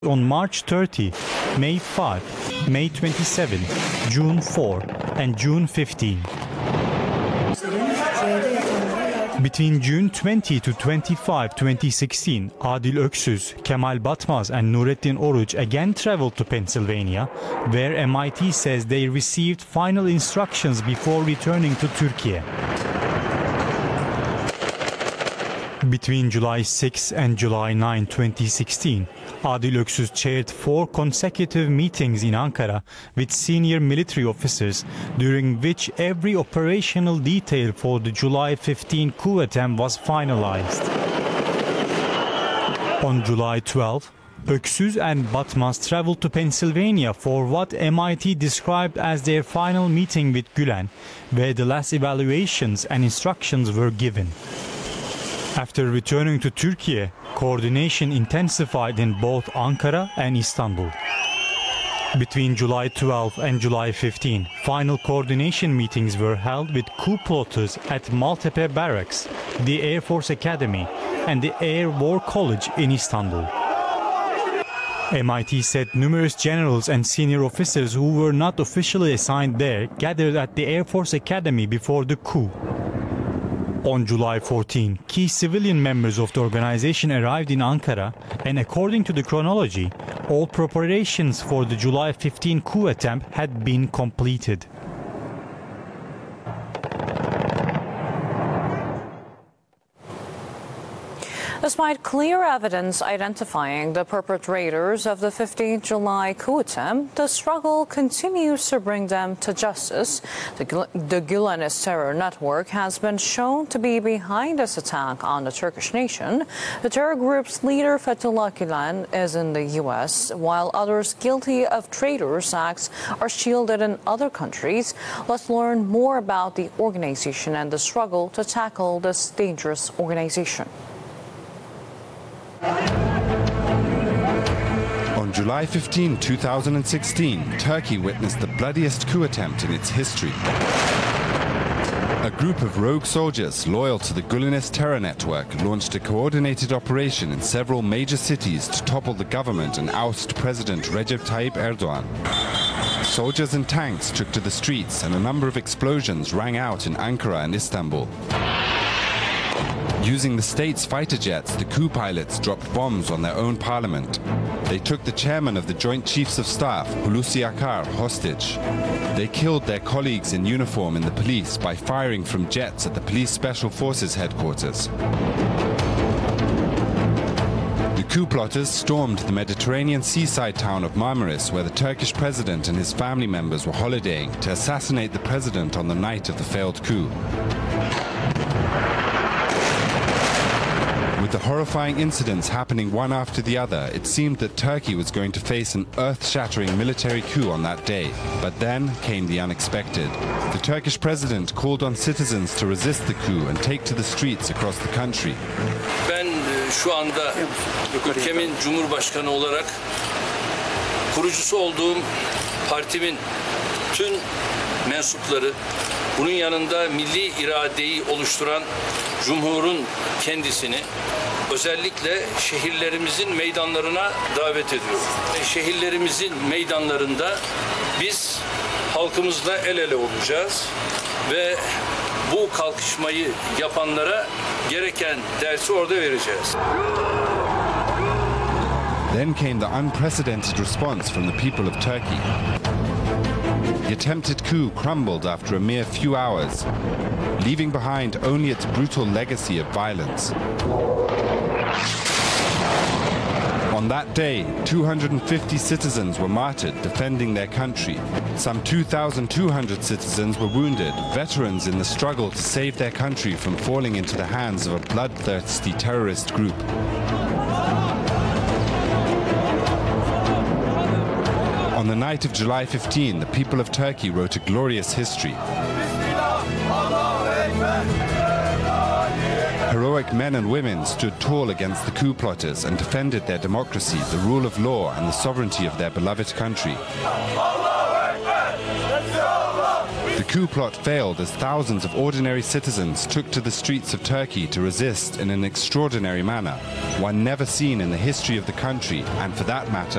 on March 30, May 5, May 27, June 4, and June 15. Between June 20 to 25, 2016, Adil Öksüz, Kemal Batmaz, and Nurettin Oruç again traveled to Pennsylvania, where MIT says they received final instructions before returning to Turkey. Between July 6 and July 9, 2016, Adil Öksüz chaired 4 consecutive meetings in Ankara with senior military officers, during which every operational detail for the July 15 coup attempt was finalized. On July 12, Öksüz and Batmaz traveled to Pennsylvania for what MIT described as their final meeting with Gülen, where the last evaluations and instructions were given. After returning to Turkey, coordination intensified in both Ankara and Istanbul. Between July 12 and July 15, final coordination meetings were held with coup plotters at Maltepe Barracks, the Air Force Academy, and the Air War College in Istanbul. MIT said numerous generals and senior officers who were not officially assigned there gathered at the Air Force Academy before the coup. On July 14, key civilian members of the organization arrived in Ankara, and according to the chronology, all preparations for the July 15 coup attempt had been completed. Despite clear evidence identifying the perpetrators of the 15th July coup attempt, the struggle continues to bring them to justice. The Gülenist terror network has been shown to be behind this attack on the Turkish nation. The terror group's leader, Fethullah Gülen, is in the U.S., while others guilty of traitorous acts are shielded in other countries. Let's learn more about the organization and the struggle to tackle this dangerous organization. On July 15, 2016, Turkey witnessed the bloodiest coup attempt in its history. A group of rogue soldiers loyal to the Gülenist terror network launched a coordinated operation in several major cities to topple the government and oust President Recep Tayyip Erdogan. Soldiers and tanks took to the streets, and a number of explosions rang out in Ankara and Istanbul. Using the state's fighter jets, the coup pilots dropped bombs on their own parliament. They took the chairman of the Joint Chiefs of Staff, Hulusi Akar, hostage. They killed their colleagues in uniform in the police by firing from jets at the police special forces headquarters. The coup plotters stormed the Mediterranean seaside town of Marmaris, where the Turkish president and his family members were holidaying, to assassinate the president on the night of the failed coup. With the horrifying incidents happening one after the other, it seemed that Turkey was going to face an earth-shattering military coup on that day. But then came the unexpected. The Turkish president called on citizens to resist the coup and take to the streets across the country. Ben şu anda ülkemin Cumhurbaşkanı olarak kurucusu olduğum partimin tüm mensupları, bunun yanında milli iradeyi oluşturan Cumhur'un kendisini özellikle şehirlerimizin meydanlarına davet ediyoruz. Şehirlerimizin meydanlarında biz halkımızla el ele olacağız ve bu kalkışmayı yapanlara gereken dersi orada vereceğiz. Then came the unprecedented response from the people of Turkey. The attempted coup crumbled after a mere few hours, leaving behind only its brutal legacy of violence. On that day, 250 citizens were martyred defending their country. Some 2,200 citizens were wounded, veterans in the struggle to save their country from falling into the hands of a bloodthirsty terrorist group. On the night of July 15, the people of Turkey wrote a glorious history. Heroic men and women stood tall against the coup plotters and defended their democracy, the rule of law, and the sovereignty of their beloved country. The coup plot failed as thousands of ordinary citizens took to the streets of Turkey to resist in an extraordinary manner, one never seen in the history of the country, and for that matter,